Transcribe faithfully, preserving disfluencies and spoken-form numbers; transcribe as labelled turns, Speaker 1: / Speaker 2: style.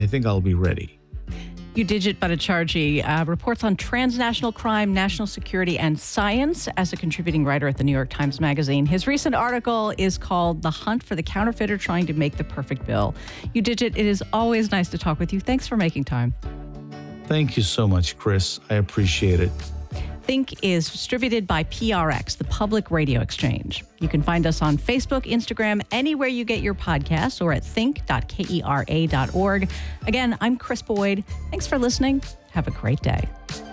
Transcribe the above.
Speaker 1: think I'll be ready.
Speaker 2: Udijit Bhattacharjee uh, reports on transnational crime, national security, and science as a contributing writer at the New York Times Magazine. His recent article is called The Hunt for the Counterfeiter Trying to Make the Perfect Bill. Udijit, it is always nice to talk with you. Thanks for making time.
Speaker 1: Thank you so much, Chris. I appreciate it.
Speaker 2: Think is distributed by P R X, the Public Radio Exchange. You can find us on Facebook, Instagram, anywhere you get your podcasts, or at think dot kera dot org. Again, I'm Chris Boyd. Thanks for listening. Have a great day.